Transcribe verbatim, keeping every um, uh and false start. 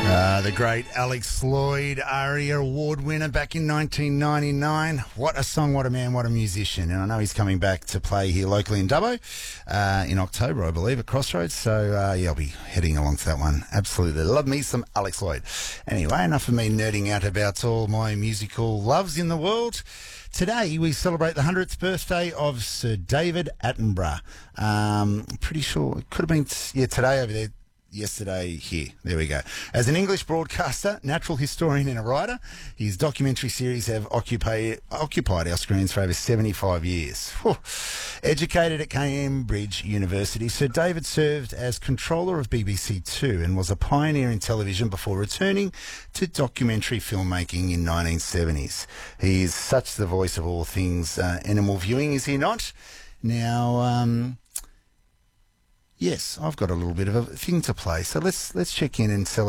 Uh, the great Alex Lloyd, ARIA Award winner back in nineteen ninety-nine. What a song, what a man, what a musician. And I know he's coming back to play here locally in Dubbo uh, in October, I believe, at Crossroads. So, uh, yeah, I'll be heading along to that one. Absolutely. Love me some Alex Lloyd. Anyway, enough of me nerding out about all my musical loves in the world. Today, we celebrate the hundredth birthday of Sir David Attenborough. Um, pretty sure it could have been, yeah, today over there. Yesterday here. There we go. As an English broadcaster, natural historian and a writer, his documentary series have occupied, occupied our screens for over seventy-five years. Whew. Educated at Cambridge University, Sir David served as controller of B B C Two and was a pioneer in television before returning to documentary filmmaking in nineteen seventies. He is such the voice of all things uh, animal viewing, is he not? Now, um... yes, I've got a little bit of a thing to play, so let's let's check in and celebrate.